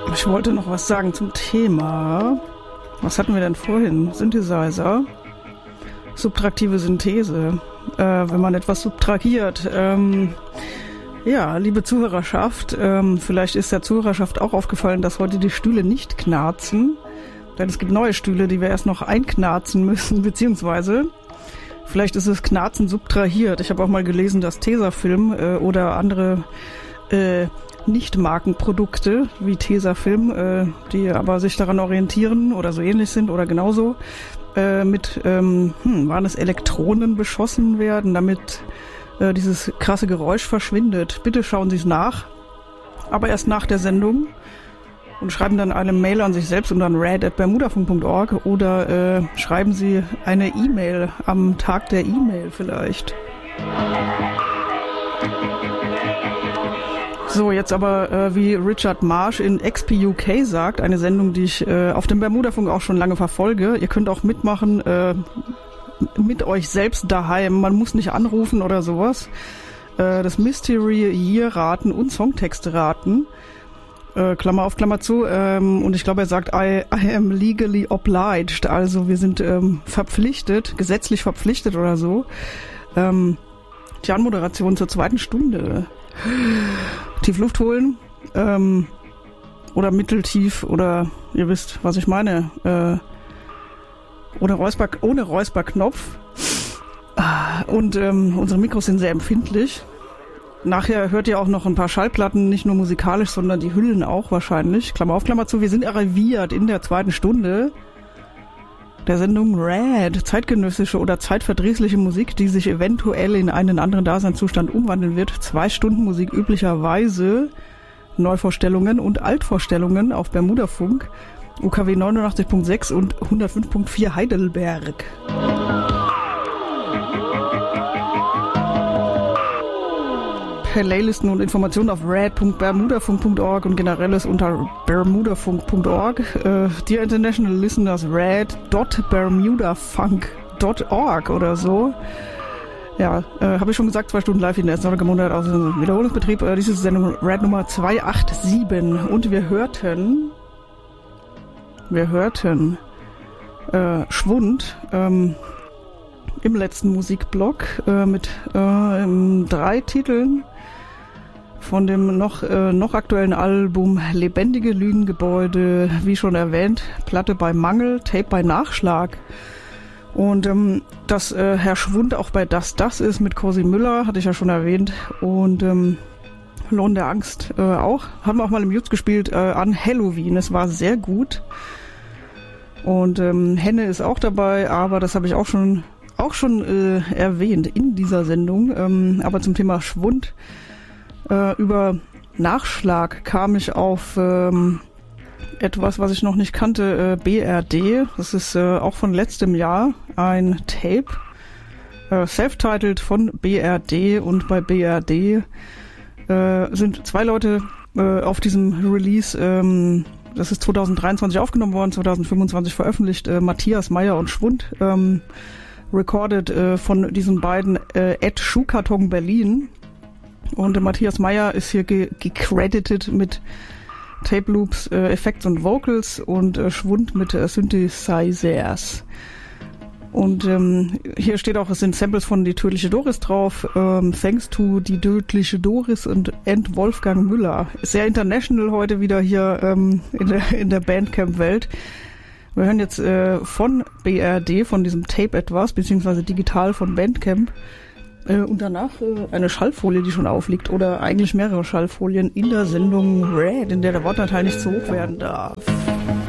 Ich wollte noch was sagen zum Thema. Was hatten wir denn vorhin? Synthesizer. Subtraktive Synthese. Wenn man etwas subtrahiert. Ja, liebe Zuhörerschaft, vielleicht ist der Zuhörerschaft auch aufgefallen, dass heute die Stühle nicht knarzen. Denn es gibt neue Stühle, die wir erst noch einknarzen müssen, beziehungsweise vielleicht ist es Knarzen subtrahiert. Ich habe auch mal gelesen, dass Tesafilm oder andere Nicht-Markenprodukte wie Tesafilm, die aber sich daran orientieren oder so ähnlich sind oder genauso, mit, waren es Elektronen beschossen werden, damit dieses krasse Geräusch verschwindet. Bitte schauen Sie es nach, aber erst nach der Sendung und schreiben dann eine Mail an sich selbst und an rad@bermudafunk.org oder schreiben Sie eine E-Mail am Tag der E-Mail vielleicht. So, jetzt aber, wie Richard Marsh in XP UK sagt, eine Sendung, die ich auf dem Bermudafunk auch schon lange verfolge. Ihr könnt auch mitmachen, mit euch selbst daheim. Man muss nicht anrufen oder sowas. Das Mystery Year raten und Songtexte raten. Klammer auf, Klammer zu. Und ich glaube, er sagt, I am legally obliged. Also wir sind verpflichtet, gesetzlich verpflichtet oder so. Die Anmoderation zur zweiten Stunde. Tief Luft holen. Oder mitteltief. Oder ihr wisst, was ich meine. Ohne Räusperknopf. Und unsere Mikros sind sehr empfindlich. Nachher hört ihr auch noch ein paar Schallplatten, nicht nur musikalisch, sondern die Hüllen auch wahrscheinlich. Klammer auf, Klammer zu. Wir sind arriviert in der zweiten Stunde der Sendung Rad. Zeitgenössische oder zeitverdrießliche Musik, die sich eventuell in einen anderen Daseinszustand umwandeln wird. 2 Stunden Musik üblicherweise. Neuvorstellungen und Altvorstellungen auf Bermudafunk. UKW 89.6 und 105.4 Heidelberg. Playlisten und Informationen auf rad.bermudafunk.org und generelles unter bermudafunk.org. Dear International Listeners, rad.bermudafunk.org oder so. Ja, habe ich schon gesagt, 2 Stunden live in der ersten Monat aus dem Wiederholungsbetrieb. Dies ist Sendung Rad Nummer 287 und wir hörten Schwund im letzten Musikblock mit 3 Titeln von dem noch aktuellen Album Lebendige Lügengebäude, wie schon erwähnt, Platte bei Mangel, Tape bei Nachschlag. Und dass Herr Schwund auch bei Das ist mit Cosi Müller, hatte ich ja schon erwähnt. Und Lohn der Angst auch. Haben wir auch mal im Jutz gespielt an Halloween. Es war sehr gut. Und Henne ist auch dabei, aber das habe ich auch schon erwähnt in dieser Sendung. Aber zum Thema Schwund über Nachschlag kam ich auf etwas, was ich noch nicht kannte, BRD. Das ist auch von letztem Jahr ein Tape, self-titled von BRD. Und bei BRD sind 2 Leute auf diesem Release. Das ist 2023 aufgenommen worden, 2025 veröffentlicht. Matthias Meyer und Schwund. Recorded von diesen beiden Schuhkarton Berlin. Und Matthias Meyer ist hier gecredited mit Tape Loops, Effects und Vocals und Schwund mit Synthesizers. Und hier steht auch, es sind Samples von Die tödliche Doris drauf. Thanks to Die tödliche Doris und Wolfgang Müller. Sehr international heute wieder hier in der Bandcamp-Welt. Wir hören jetzt von BRD, von diesem Tape etwas, beziehungsweise digital von Bandcamp. Und danach eine Schallfolie, die schon aufliegt, oder eigentlich mehrere Schallfolien in der Sendung Rad, in der der Wortanteil nicht zu hoch werden darf.